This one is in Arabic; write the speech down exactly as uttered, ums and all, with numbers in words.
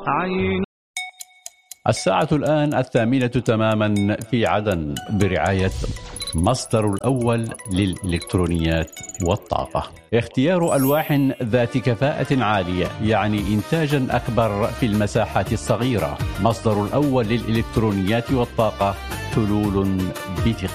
عين. الساعة الآن الثامنة تماما في عدن برعاية مصدر الأول للإلكترونيات والطاقة. اختيار ألواح ذات كفاءة عالية يعني إنتاجا أكبر في المساحات الصغيرة. مصدر الأول للإلكترونيات والطاقة، حلول بثقة.